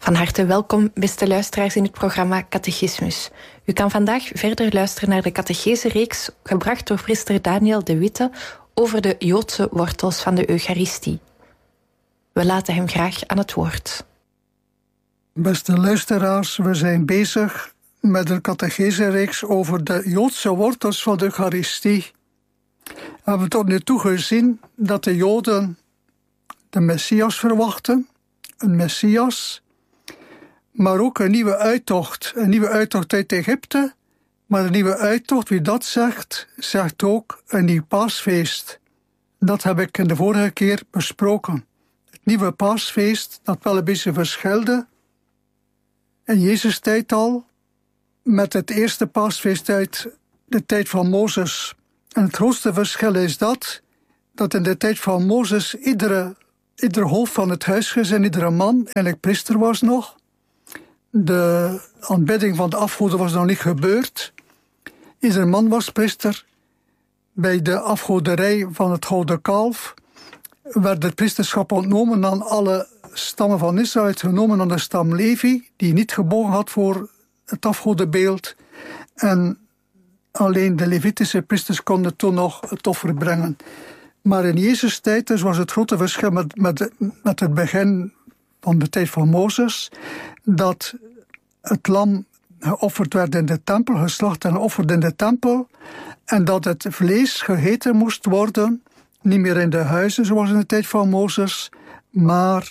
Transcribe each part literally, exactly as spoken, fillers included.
Van harte welkom, beste luisteraars, in het programma Catechismus. U kan vandaag verder luisteren naar de catechese-reeks, gebracht door priester Daniel de Witte, over de Joodse wortels van de Eucharistie. We laten hem graag aan het woord. Beste luisteraars, we zijn bezig met een catechese-reeks over de Joodse wortels van de Eucharistie. We hebben tot nu toe gezien dat de Joden de Messias verwachten, een Messias, maar ook een nieuwe uittocht, een nieuwe uittocht uit Egypte. Maar een nieuwe uittocht, wie dat zegt, zegt ook een nieuw paasfeest. Dat heb ik in de vorige keer besproken. Het nieuwe paasfeest, dat wel een beetje verschilde in Jezus' tijd al, met het eerste paasfeest uit de tijd van Mozes. En het grootste verschil is dat, dat in de tijd van Mozes iedere, ieder hoofd van het huisgezin, iedere man, eigenlijk priester was nog. De aanbidding van de afgoden was nog niet gebeurd. Ieder man was priester. Bij de afgoderij van het gouden kalf werd het priesterschap ontnomen aan alle stammen van Israël, genomen aan de stam Levi, die niet gebogen had voor het afgodenbeeld. En alleen de Levitische priesters konden toen nog het offer brengen. Maar in Jezus' tijd dus was het grote verschil met, met, met het begin van de tijd van Mozes, dat het lam geofferd werd in de tempel, geslacht en geofferd in de tempel, en dat het vlees gegeten moest worden, niet meer in de huizen zoals in de tijd van Mozes, maar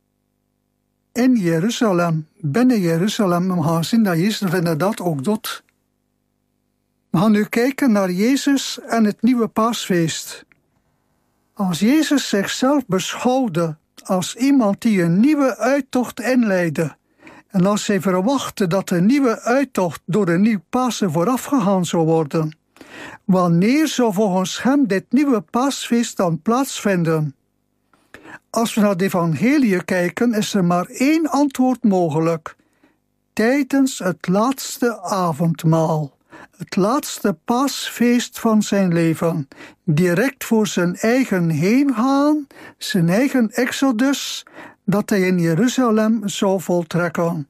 in Jeruzalem, binnen Jeruzalem. We gaan zien dat Jezus dat inderdaad ook doet. We gaan nu kijken naar Jezus en het nieuwe paasfeest. Als Jezus zichzelf beschouwde als iemand die een nieuwe uittocht inleidde, en als hij verwachtte dat een nieuwe uittocht door een nieuw Pasen voorafgegaan zou worden, wanneer zou volgens hem dit nieuwe paasfeest dan plaatsvinden? Als we naar het evangelie kijken, is er maar één antwoord mogelijk. Tijdens het laatste avondmaal. Het laatste paasfeest van zijn leven. Direct voor zijn eigen heengaan, zijn eigen exodus, dat hij in Jeruzalem zou voltrekken.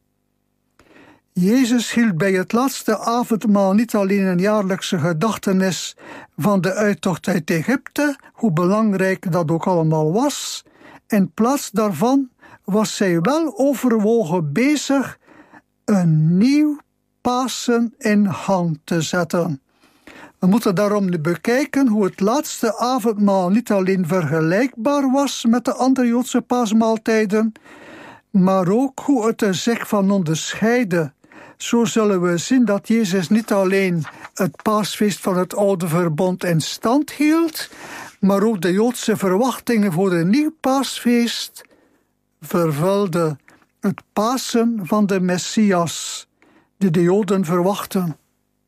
Jezus hield bij het laatste avondmaal niet alleen een jaarlijkse gedachtenis van de uittocht uit Egypte, hoe belangrijk dat ook allemaal was. In plaats daarvan was hij wel overwogen bezig een nieuw Pasen in gang te zetten. We moeten daarom nu bekijken hoe het laatste avondmaal niet alleen vergelijkbaar was met de andere Joodse paasmaaltijden, maar ook hoe het er zich van onderscheidde. Zo zullen we zien dat Jezus niet alleen het paasfeest van het oude verbond in stand hield, maar ook de Joodse verwachtingen voor een nieuw paasfeest vervulde. Het Pasen van de Messias, die de Joden verwachten.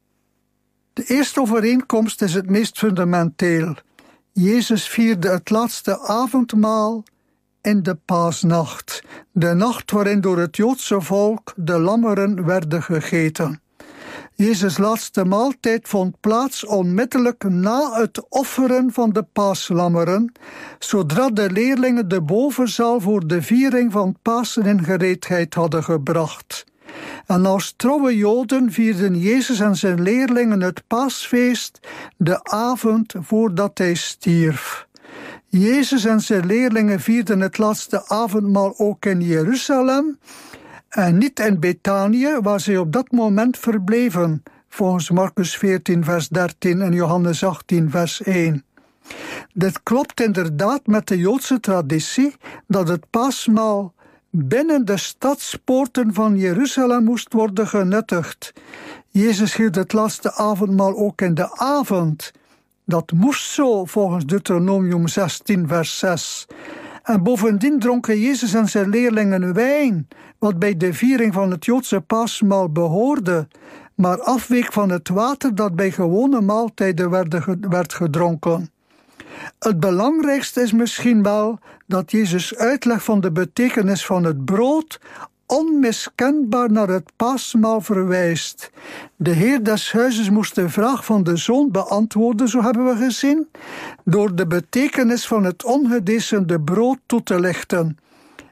De eerste overeenkomst is het meest fundamenteel. Jezus vierde het laatste avondmaal in de paasnacht, de nacht waarin door het Joodse volk de lammeren werden gegeten. Jezus' laatste maaltijd vond plaats onmiddellijk na het offeren van de paaslammeren, zodra de leerlingen de bovenzaal voor de viering van Pasen in gereedheid hadden gebracht. En als trouwe Joden vierden Jezus en zijn leerlingen het paasfeest de avond voordat hij stierf. Jezus en zijn leerlingen vierden het laatste avondmaal ook in Jeruzalem en niet in Betanië, waar zij op dat moment verbleven, volgens Marcus veertien vers dertien en Johannes achttien vers één. Dit klopt inderdaad met de Joodse traditie dat het paasmaal binnen de stadspoorten van Jeruzalem moest worden genuttigd. Jezus hield het laatste avondmaal ook in de avond. Dat moest zo volgens Deuteronomium zestien vers zes. En bovendien dronken Jezus en zijn leerlingen wijn, wat bij de viering van het Joodse paasmaal behoorde, maar afweek van het water dat bij gewone maaltijden werd gedronken. Het belangrijkste is misschien wel dat Jezus' uitleg van de betekenis van het brood onmiskenbaar naar het paasmaal verwijst. De Heer des huizes moest de vraag van de zoon beantwoorden, zo hebben we gezien, door de betekenis van het ongedecemde brood toe te lichten.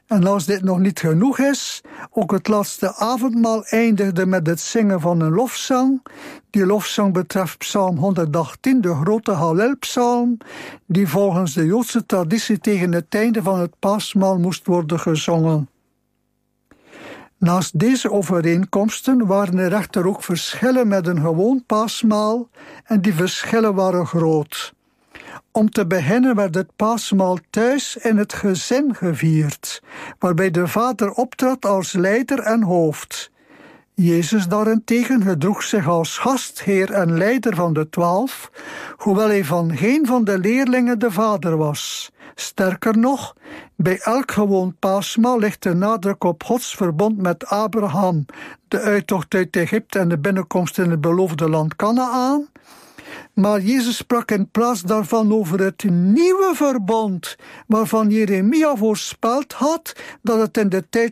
En als dit nog niet genoeg is, ook het laatste avondmaal eindigde met het zingen van een lofzang. Die lofzang betreft psalm honderdachttien, de grote Hallelpsalm, die volgens de Joodse traditie tegen het einde van het paasmaal moest worden gezongen. Naast deze overeenkomsten waren er echter ook verschillen met een gewoon paasmaal, en die verschillen waren groot. Om te beginnen werd het paasmaal thuis in het gezin gevierd, waarbij de vader optrad als leider en hoofd. Jezus daarentegen gedroeg zich als gastheer en leider van de twaalf, hoewel hij van geen van de leerlingen de vader was. Sterker nog, bij elk gewoon paasmaal ligt de nadruk op Gods verbond met Abraham, de uittocht uit Egypte en de binnenkomst in het beloofde land Kanaaan. Maar Jezus sprak in plaats daarvan over het nieuwe verbond, waarvan Jeremia voorspeld had dat het in de tijd